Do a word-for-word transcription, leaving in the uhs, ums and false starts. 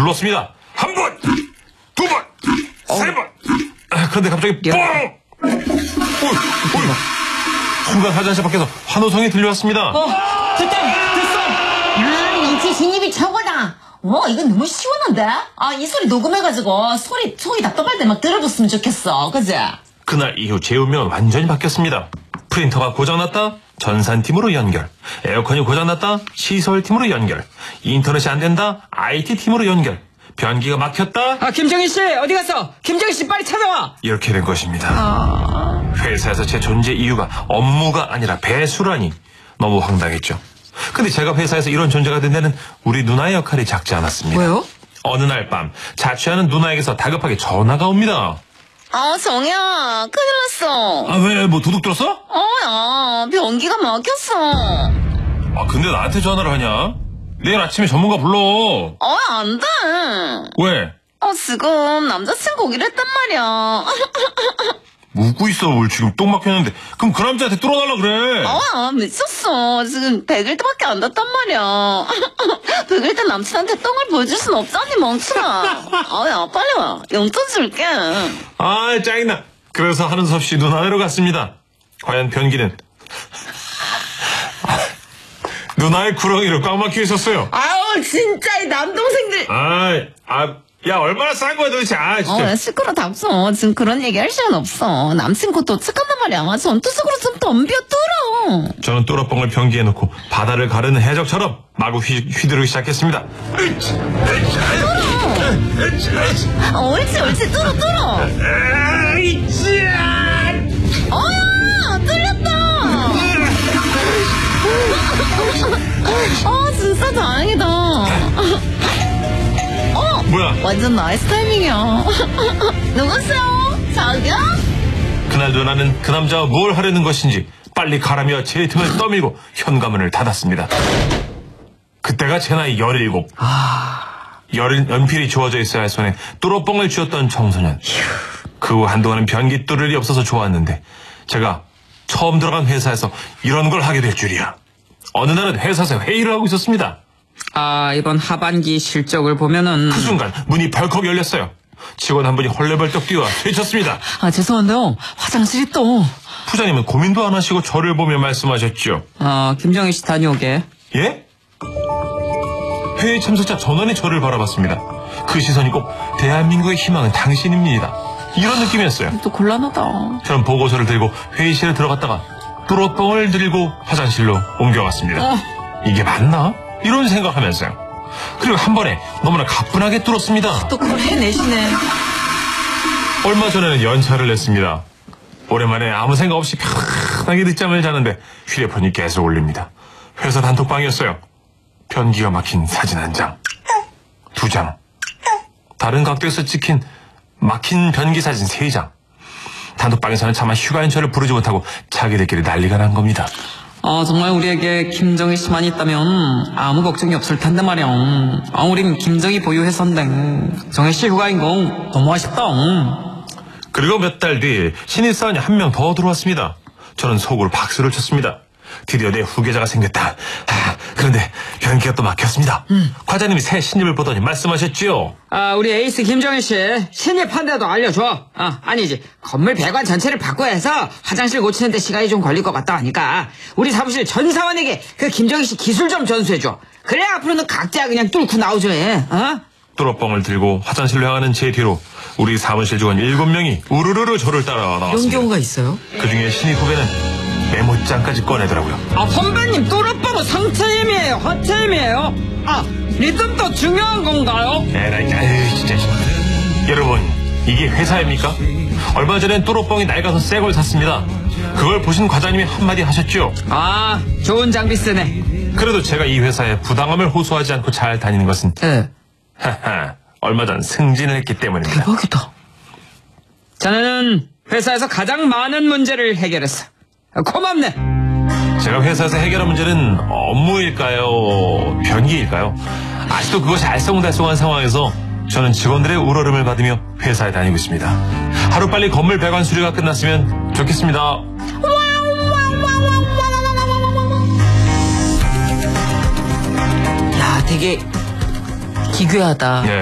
눌렀습니다. 한 번, 두 번, 어. 세 번. 그런데 갑자기 뻥! 어이, 어이. 순간 화장실 밖에서 환호성이 들려왔습니다. 어, 됐다, 됐어. 아, 역시 진입이 최고다. 와, 이건 너무 시원한데? 아, 이 소리 녹음해가지고 소리 속이 답답할 때 막 들어줬으면 좋겠어. 그지? 그날 이후 제 운명은 완전히 바뀌었습니다. 프린터가 고장났다? 전산팀으로 연결. 에어컨이 고장났다? 시설팀으로 연결. 인터넷이 안 된다? 아이티팀으로 연결. 변기가 막혔다? 아, 김정희 씨, 어디 갔어? 김정희 씨, 빨리 찾아와! 이렇게 된 것입니다. 아... 회사에서 제 존재 이유가 업무가 아니라 배수라니 너무 황당했죠. 근데 제가 회사에서 이런 존재가 된 데는 우리 누나의 역할이 작지 않았습니다. 왜요? 어느 날 밤 자취하는 누나에게서 다급하게 전화가 옵니다. 아, 정희야, 큰일 났어. 아, 왜? 뭐 도둑 들었어? 어, 야, 변기가 막혔어. 아, 근데 나한테 전화를 하냐? 내일 아침에 전문가 불러. 어, 안 돼. 왜? 어, 지금 남자친구 오기로 했단 말이야. 묻고 있어. 뭘 지금 똥 막혔는데. 그럼 그 남자한테 뚫어달라 그래. 어, 미쳤어. 지금 백일 때밖에 안 됐단 말이야. 백일 때 남친한테 똥을 보여줄 순 없잖니, 멍청아. 어, 야, 빨리 와. 용돈 줄게. 아, 짜증나. 그래서 하는 수 없이 누나네로 갔습니다. 과연 변기는 누나의 구렁이로 꽉 막혀 있었어요. 아우, 진짜 이 남동생들. 아, 아, 야, 얼마나 싼 거야 도대체. 아, 진짜. 어, 야, 시끄러 답서. 지금 그런 얘기 할 시간 없어. 남친 곧 도착한단 말이야. 전투적으로 좀 덤벼 뚫어. 저는 뚜러뻥을 변기에 넣고 바다를 가르는 해적처럼 마구 휘, 휘두르기 시작했습니다. 뚫어. 어, 옳지, 옳지. 뚫어, 뚫어. 어야, 뚫렸다. 어, 진짜 다행이다. 어, 뭐야? 완전 나이스 타이밍이야. 누구세요? 자기야? 그날 누나는 그 남자와 뭘 하려는 것인지 빨리 가라며 제 등을 떠밀고 현관문을 닫았습니다. 그때가 제 나이 열일곱. 아... 열, 연필이 주어져 있어야 할 손에 뚜러뻥을 쥐었던 청소년. 그 후 한동안은 변기 뚫을 일이 없어서 좋았는데 제가 처음 들어간 회사에서 이런 걸 하게 될 줄이야. 어느 날은 회사에서 회의를 하고 있었습니다. 아, 이번 하반기 실적을 보면은... 그 순간 문이 벌컥 열렸어요. 직원 한 분이 헐레벌떡 뛰어와 되쳤습니다. 아, 죄송한데요. 화장실이 또... 부장님은 고민도 안 하시고 저를 보며 말씀하셨죠. 아, 김정희 씨 다녀오게. 예? 회의 참석자 전원이 저를 바라봤습니다. 그 시선이 꼭 대한민국의 희망은 당신입니다. 이런 느낌이었어요. 또 곤란하다. 저는 보고서를 들고 회의실에 들어갔다가 뚜러뻥을 들고 화장실로 옮겨갔습니다. 어. 이게 맞나? 이런 생각하면서요. 그리고 한 번에 너무나 가뿐하게 뚫었습니다. 또 그걸 해내시네. 얼마 전에는 연차를 냈습니다. 오랜만에 아무 생각 없이 편하게 늦잠을 자는데 휴대폰이 계속 울립니다. 회사 단톡방이었어요. 변기가 막힌 사진 한 장, 두 장, 다른 각도에서 찍힌 막힌 변기 사진 세 장. 단톡방에서는 차마 휴가인 저를 부르지 못하고 자기들끼리 난리가 난 겁니다. 아, 정말 우리에게 김정희 씨만 있다면 아무 걱정이 없을 텐데 말이야. 아, 우린 김정희 보유 회사인데 정희 씨 휴가인 거 너무 아쉽다. 그리고 몇 달 뒤 신입사원이 한 명 더 들어왔습니다. 저는 속으로 박수를 쳤습니다. 드디어 내 후계자가 생겼다. 아, 그런데 변기가 또 막혔습니다. 음. 과장님이 새 신입을 보더니 말씀하셨지요. 아, 우리 에이스 김정희 씨 신입한데도 알려줘. 아, 아니지. 건물 배관 전체를 바꿔야 해서 화장실 고치는데 시간이 좀 걸릴 것 같다 하니까 우리 사무실 전 사원에게 그 김정희 씨 기술 좀 전수해줘. 그래야 앞으로는 각자 그냥 뚫고 나오죠. 어? 뚜러뻥을 들고 화장실로 향하는 제 뒤로 우리 사무실 직원 일곱 명이 우르르르 저를 따라 나왔습니다. 이런 경우가 있어요? 그중에 신입 후배는 메모장까지 꺼내더라고요. 아, 선배님 뚜러뻥은 상체임이에요? 하체임이에요? 아, 리듬도 중요한 건가요? 에라이, 아유, 진짜. 여러분, 이게 회사입니까? 얼마 전엔 뚜러뻥이 낡아서 새 걸 샀습니다. 그걸 보신 과장님이 한마디 하셨죠. 아, 좋은 장비 쓰네. 그래도 제가 이 회사에 부당함을 호소하지 않고 잘 다니는 것은 네. 하하, 얼마 전 승진을 했기 때문입니다. 대박이다. 자네는 회사에서 가장 많은 문제를 해결했어. 고맙네. 제가 회사에서 해결한 문제는 업무일까요? 변기일까요? 아직도 그것이 알쏭달쏭한 상황에서 저는 직원들의 우러름을 받으며 회사에 다니고 있습니다. 하루빨리 건물 배관 수리가 끝났으면 좋겠습니다. 야, 되게 기괴하다. 예.